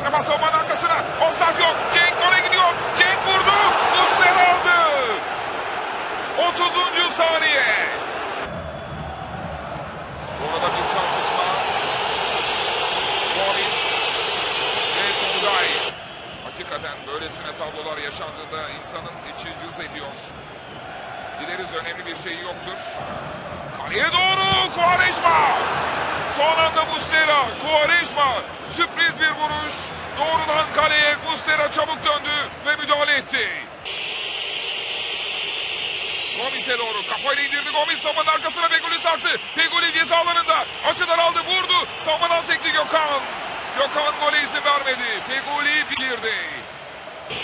Sinema savunmanın arkasına. Offside yok. Cenk gole gidiyor. Cenk vurdu. Muslera aldı. 30. saniye. Orada bir çarpışma. Gomis ve Turgay. Hakikaten böylesine tablolar yaşandığında insanın içi cız ediyor. Dileriz önemli bir şey yoktur. Kaleye doğru Quaresma. Son anda Muslera. Quaresma. Sürpriz bir vuruş. Doğrudan kaleye Muslera çabuk döndü ve müdahale etti. Gomis'e doğru kafayla indirdi. Gomis savunmanın arkasına Feguli sarktı. Feguli ceza alanında. Açıdan aldı, vurdu. Savunmadan sekti Gökhan. Gökhan gole izin vermedi. Feguli bilirdi.